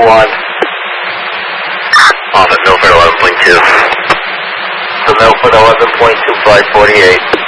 11.1. On the Milford 11.2. The Milford 11.2, flight 48.